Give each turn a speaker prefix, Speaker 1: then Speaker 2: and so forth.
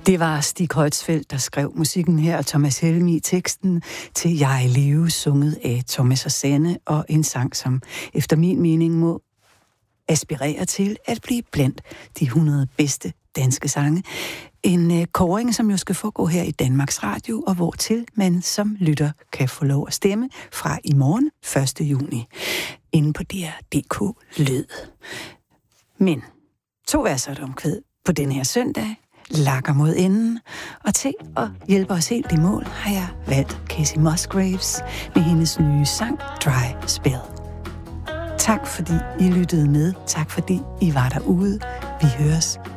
Speaker 1: Det var Stig Højtsfeldt, der skrev musikken her, og Thomas Helmig teksten til Jeg leve, sunget af Thomas og Sanne, og en sang, som efter min mening må aspirere til at blive blandt de 100 bedste danske sange. En kåring, som jo skal foregå her i Danmarks Radio, og hvortil man som lytter kan få lov at stemme fra i morgen, 1. juni, inde på DR.dk Lyd. Men 2 vers og et omkvæd på den her søndag, lakker mod enden, og til at hjælpe os helt i mål, har jeg valgt Kacey Musgraves med hendes nye sang Dry Spell. Tak fordi I lyttede med, tak fordi I var derude. Vi høres